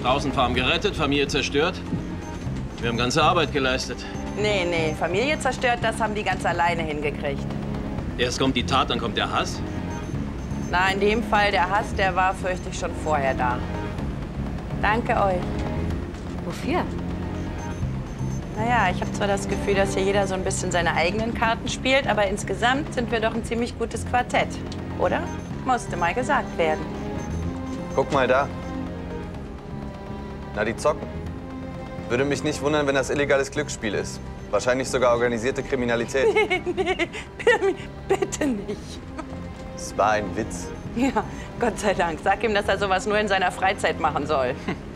Draußenfarm gerettet, Familie zerstört. Wir haben ganze Arbeit geleistet. Nee, Familie zerstört, das haben die ganz alleine hingekriegt. Erst kommt die Tat, dann kommt der Hass. Na, in dem Fall, der Hass, der war, fürchte ich, schon vorher da. Danke euch. Wofür? Naja, ich habe zwar das Gefühl, dass hier jeder so ein bisschen seine eigenen Karten spielt, aber insgesamt sind wir doch ein ziemlich gutes Quartett, oder? Musste mal gesagt werden. Guck mal da. Na, die zocken. Würde mich nicht wundern, wenn das illegales Glücksspiel ist. Wahrscheinlich sogar organisierte Kriminalität. Nee, bitte nicht. Es war ein Witz. Ja, Gott sei Dank. Sag ihm, dass er sowas nur in seiner Freizeit machen soll.